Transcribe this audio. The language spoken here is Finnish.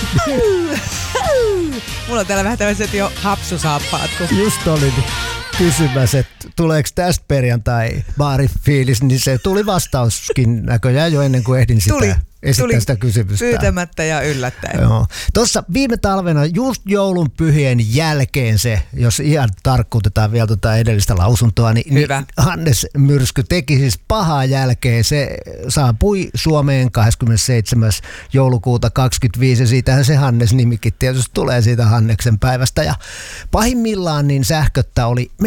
Mulla on täällä vähän tämmöiset jo hapsusaappaat. Just olin kysymässä, että tuleeko tästä perjantai baarifiilis, niin se tuli vastauskin näköjään jo ennen kuin ehdin sitä esittää sitä kysymystä. Pyytämättä ja yllättäen. Joo. Tuossa viime talvena just joulun pyhien jälkeen se, jos ihan tarkkuutetaan vielä edellistä lausuntoa, niin Hannes myrsky teki siis pahaa jälkeen. Se saapui Suomeen 27. joulukuuta 25 ja siitähän se Hannes nimikin tietysti tulee siitä Hanneksen päivästä. Ja pahimmillaan niin sähköttä oli